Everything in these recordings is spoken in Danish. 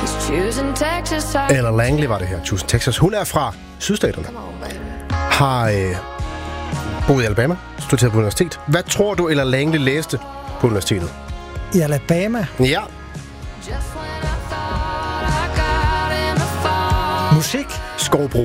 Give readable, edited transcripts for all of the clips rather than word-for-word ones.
Ella Langley var det her, Choosing Texas. Hun er fra sydstaterne. Har boet i Alabama, studeret på universitet. Hvad tror du, Ella Langley læste på universitetet? I Alabama? Ja. Musik? Skovbro.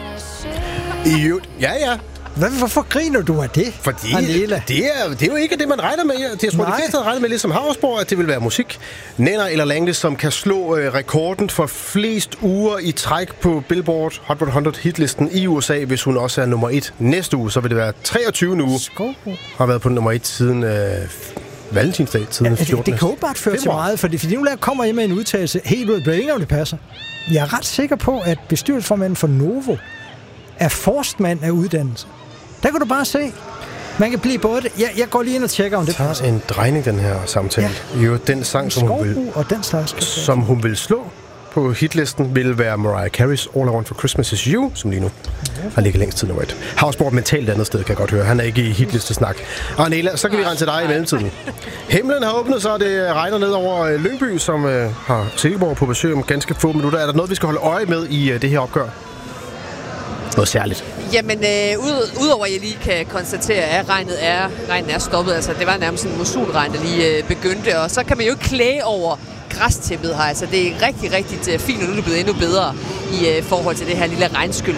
Ja. Hvorfor griner du af det, Fordi Anela? det er jo ikke det, man regner med. Jeg tror, de fleste havde regnet med, ligesom Havsborg, at det vil være musik. Nena eller Langley, som kan slå rekorden for flest uger i træk på Billboard Hot 100 hitlisten i USA, hvis hun også er nummer 1 næste uge. Så vil det være 23. uge. Skovbro. Har været på nummer 1 siden Valentinsdag, siden 14. Det kan åbenbart føre til meget, fordi nu kommer jeg med en udtalelse helt ud af blæringen, om det passer. Jeg er ret sikker på, at bestyrelsesformanden for Novo er forstmand af uddannelse. Der kan du bare se. Man kan blive både det. Jeg går lige ind og tjekker, om det passer. En drejning, den her samtale. Ja. Jo, den sang, som hun vil slå på hitlisten, vil være Mariah Carey's All I Want for Christmas Is You, som lige nu har ligget længst tid nummer 1. Havsborg mentalt andet sted, kan jeg godt høre. Han er ikke i hitlistesnak. Og Nela, så kan vi rende til dig i mellemtiden. Himlen har åbnet, så det regner ned over Lyngby, som har Silkeborg på besøg om ganske få minutter. Er der noget, vi skal holde øje med i det her opgør? Noget særligt. Jamen, udover at jeg lige kan konstatere, at regnen er stoppet. Altså, det var nærmest en monsunregn, der lige begyndte. Og så kan man jo ikke klage over græstæppet her. Altså, det er rigtig, rigtig fint, og nu er det blevet endnu bedre i forhold til det her lille regnskyld,